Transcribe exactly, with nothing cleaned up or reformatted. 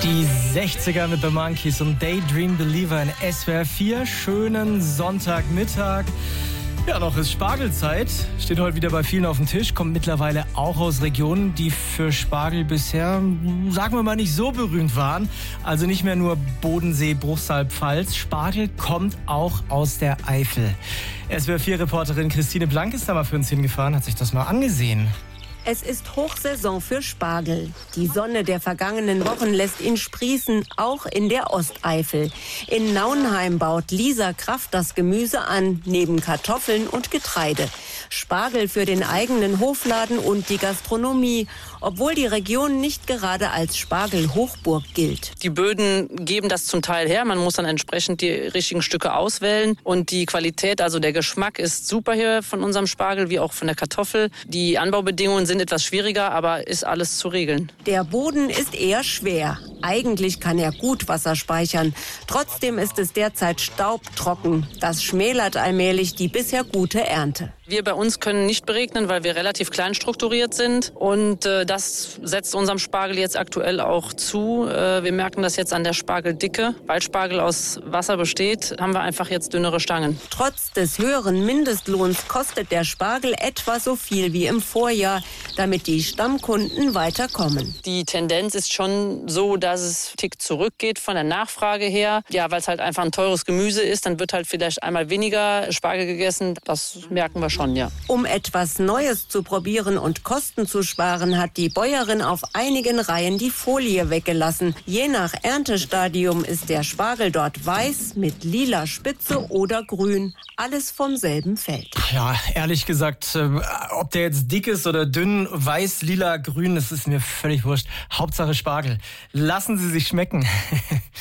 Die sechziger mit The Monkees und Daydream Believer in S W R vier. Schönen Sonntagmittag. Ja, noch ist Spargelzeit. Steht heute wieder bei vielen auf dem Tisch. Kommt mittlerweile auch aus Regionen, die für Spargel bisher, sagen wir mal, nicht so berühmt waren. Also nicht mehr nur Bodensee, Bruchsal, Pfalz. Spargel kommt auch aus der Eifel. S W R vier-Reporterin Christine Blank ist da mal für uns hingefahren, hat sich das mal angesehen. Es ist Hochsaison für Spargel. Die Sonne der vergangenen Wochen lässt ihn sprießen, auch in der Osteifel. In Nauenheim baut Lisa Kraft das Gemüse an, neben Kartoffeln und Getreide. Spargel für den eigenen Hofladen und die Gastronomie, obwohl die Region nicht gerade als Spargelhochburg gilt. Die Böden geben das zum Teil her. Man muss dann entsprechend die richtigen Stücke auswählen. Und die Qualität, also der Geschmack ist super hier von unserem Spargel, wie auch von der Kartoffel. Die Anbaubedingungen sind etwas schwieriger, aber ist alles zu regeln. Der Boden ist eher schwer. Eigentlich kann er gut Wasser speichern. Trotzdem ist es derzeit staubtrocken. Das schmälert allmählich die bisher gute Ernte. Wir bei uns können nicht beregnen, weil wir relativ klein strukturiert sind. Und äh, das setzt unserem Spargel jetzt aktuell auch zu. Äh, wir merken das jetzt an der Spargeldicke. Weil Spargel aus Wasser besteht, haben wir einfach jetzt dünnere Stangen. Trotz des höheren Mindestlohns kostet der Spargel etwa so viel wie im Vorjahr, damit die Stammkunden weiterkommen. Die Tendenz ist schon so, dass es einen Tick zurückgeht von der Nachfrage her. Ja, weil es halt einfach ein teures Gemüse ist, dann wird halt vielleicht einmal weniger Spargel gegessen. Das merken wir schon. Ja. Um etwas Neues zu probieren und Kosten zu sparen, hat die Bäuerin auf einigen Reihen die Folie weggelassen. Je nach Erntestadium ist der Spargel dort weiß mit lila Spitze oder grün. Alles vom selben Feld. Ja, ehrlich gesagt, äh, ob der jetzt dick ist oder dünn, weiß, lila, grün, das ist mir völlig wurscht. Hauptsache Spargel. Lassen Sie sich schmecken.